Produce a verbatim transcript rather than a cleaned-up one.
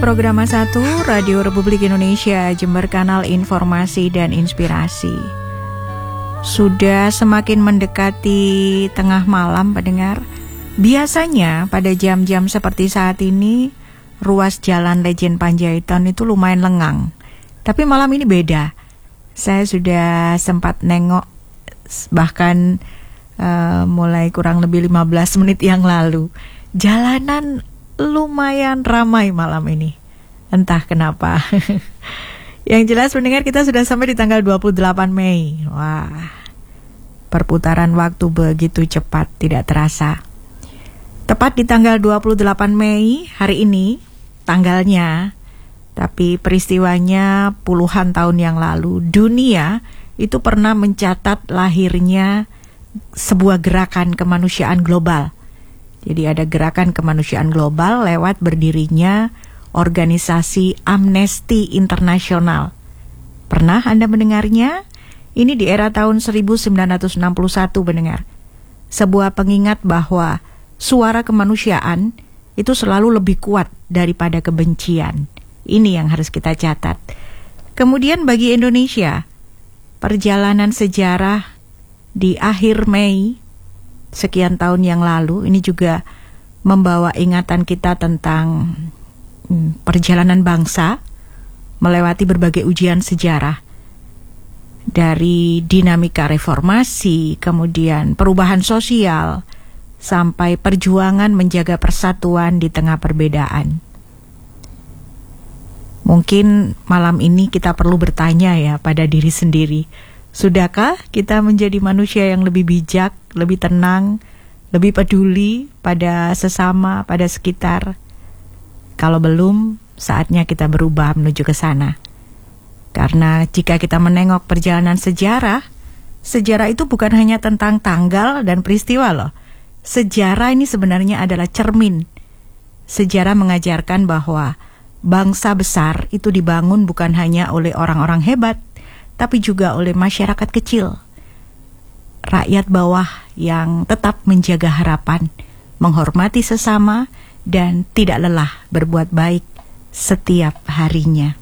Program satu Radio Republik Indonesia Jember, kanal informasi dan inspirasi. Sudah semakin mendekati tengah malam pendengar. Biasanya pada jam-jam seperti saat ini ruas jalan Lejen Panjaitan itu lumayan lengang. Tapi malam ini beda. Saya sudah sempat nengok bahkan uh, mulai kurang lebih lima belas menit yang lalu. Jalanan lumayan ramai malam ini. Entah kenapa. Yang jelas pendengar, kita sudah sampai di tanggal dua puluh delapan Mei. Wah, perputaran waktu begitu cepat, tidak terasa. Tepat di tanggal dua puluh delapan Mei hari ini tanggalnya, tapi peristiwanya puluhan tahun yang lalu. Dunia itu pernah mencatat lahirnya sebuah gerakan kemanusiaan global. Jadi ada gerakan kemanusiaan global lewat berdirinya organisasi Amnesty International. Pernah Anda mendengarnya? Ini di era tahun seribu sembilan ratus enam puluh satu pendengar. Sebuah pengingat bahwa suara kemanusiaan itu selalu lebih kuat daripada kebencian. Ini yang harus kita catat. Kemudian bagi Indonesia, perjalanan sejarah di akhir Mei sekian tahun yang lalu ini juga membawa ingatan kita tentang hmm, perjalanan bangsa melewati berbagai ujian sejarah, dari dinamika reformasi, kemudian perubahan sosial, sampai perjuangan menjaga persatuan di tengah perbedaan. Mungkin malam ini kita perlu bertanya ya pada diri sendiri. Sudahkah kita menjadi manusia yang lebih bijak, lebih tenang, lebih peduli pada sesama, pada sekitar? Kalau belum, saatnya kita berubah menuju ke sana. Karena jika kita menengok perjalanan sejarah, sejarah itu bukan hanya tentang tanggal dan peristiwa loh. Sejarah ini sebenarnya adalah cermin. Sejarah mengajarkan bahwa bangsa besar itu dibangun bukan hanya oleh orang-orang hebat, tapi juga oleh masyarakat kecil, rakyat bawah yang tetap menjaga harapan, menghormati sesama, dan tidak lelah berbuat baik setiap harinya.